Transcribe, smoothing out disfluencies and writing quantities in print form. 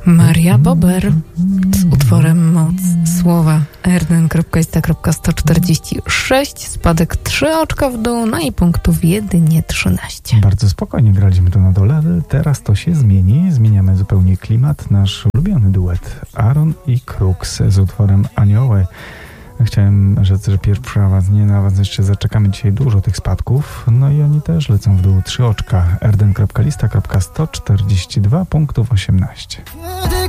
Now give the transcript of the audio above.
Maria Bober z utworem Moc Słowa. R1.ista.146, spadek 3 oczka w dół, no i punktów jedynie 13. Bardzo spokojnie graliśmy tu na dole, ale teraz to się zmieni. Zmieniamy zupełnie klimat. Nasz ulubiony duet Aaron i Crux z utworem Anioły. Chciałem rzec, że pierwszy awans, nie na awans, jeszcze zaczekamy dzisiaj dużo tych spadków. No i oni też lecą w dół 3 oczka. R1.lista.142, punktów 18.